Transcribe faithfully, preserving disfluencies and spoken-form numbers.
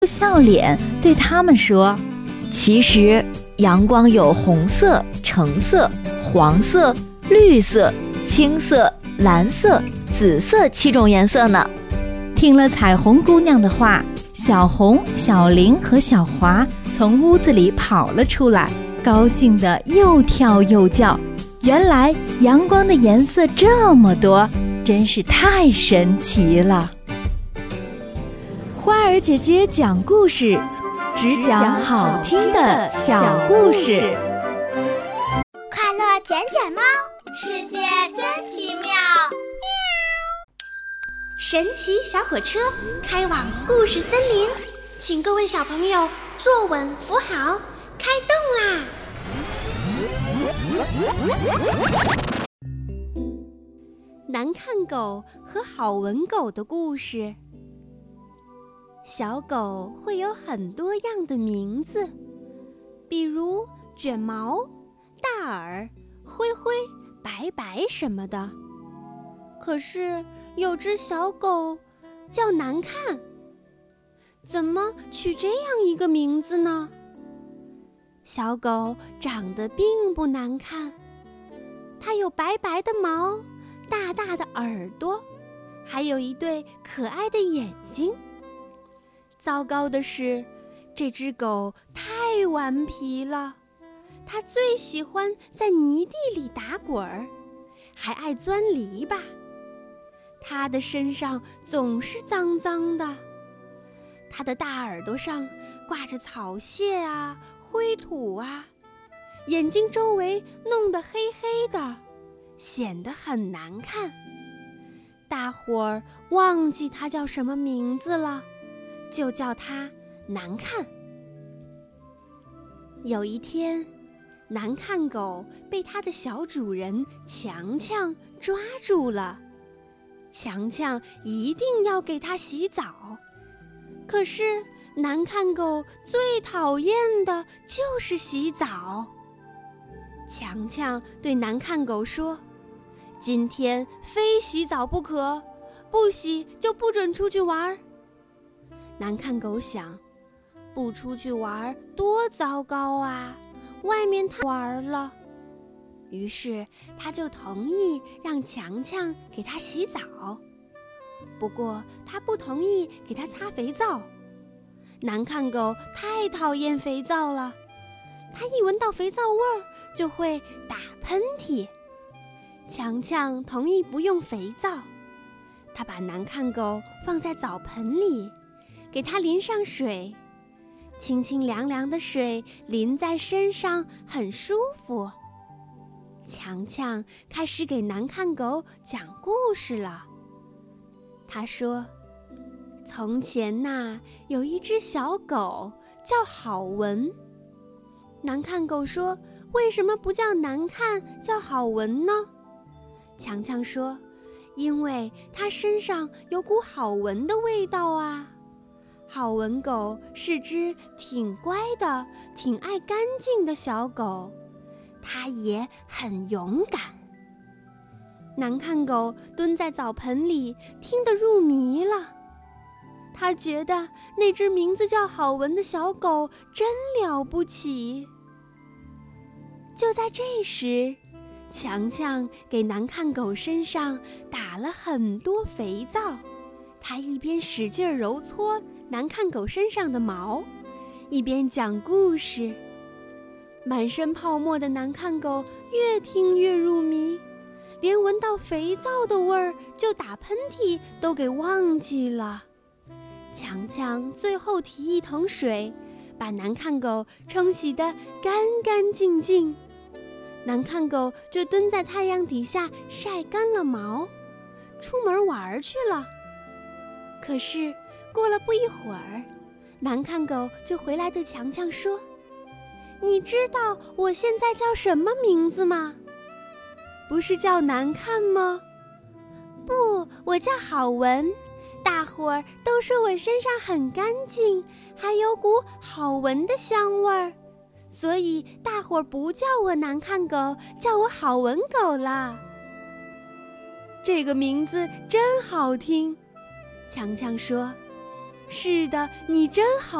笑脸对他们说，其实阳光有红色、橙色、黄色、绿色、青色、蓝色、紫色七种颜色呢。听了彩虹姑娘的话，小红、小玲和小华从屋子里跑了出来，高兴得又跳又叫。原来阳光的颜色这么多，真是太神奇了。花儿姐姐讲故事，只讲好听的小故事。 快乐捡捡猫，世界真奇妙。神奇小火车开往故事森林，请各位小朋友坐稳扶好，开动啦！难看狗和好闻狗的故事。小狗会有很多样的名字，比如卷毛、大耳、灰灰、白白什么的。可是有只小狗叫难看，怎么取这样一个名字呢？小狗长得并不难看，它有白白的毛，大大的耳朵，还有一对可爱的眼睛。糟糕的是，这只狗太顽皮了，它最喜欢在泥地里打滚儿，还爱钻篱笆。它的身上总是脏脏的，它的大耳朵上挂着草屑啊、灰土啊，眼睛周围弄得黑黑的，显得很难看。大伙儿忘记它叫什么名字了，就叫它难看。有一天，难看狗被它的小主人强强抓住了，强强一定要给它洗澡。可是难看狗最讨厌的就是洗澡。强强对难看狗说，今天非洗澡不可，不洗就不准出去玩。难看狗想，不出去玩多糟糕啊，外面太玩了。于是他就同意让强强给他洗澡，不过他不同意给他擦肥皂。难看狗太讨厌肥皂了，他一闻到肥皂味儿就会打喷嚏。强强同意不用肥皂，他把难看狗放在澡盆里，给它淋上水，清清凉凉的水淋在身上很舒服。强强开始给难看狗讲故事了。他说，从前呐，有一只小狗叫好闻。难看狗说，为什么不叫难看，叫好闻呢？强强说，因为它身上有股好闻的味道啊。好闻狗是只挺乖的、挺爱干净的小狗，它也很勇敢。难看狗蹲在澡盆里，听得入迷了。他觉得那只名字叫好闻的小狗真了不起。就在这时，强强给难看狗身上打了很多肥皂，他一边使劲揉搓难看狗身上的毛，一边讲故事。满身泡沫的难看狗越听越入迷，连闻到肥皂的味儿就打喷嚏都给忘记了。强强最后提一桶水，把难看狗冲洗得干干净净。难看狗就蹲在太阳底下晒干了毛，出门玩去了。可是过了不一会儿，难看狗就回来对强强说，你知道我现在叫什么名字吗？不是叫难看吗？不，我叫好闻，大伙儿都说我身上很干净，还有股好闻的香味儿，所以大伙儿不叫我难看狗，叫我好闻狗了。这个名字真好听，强强说。 是的，你真好。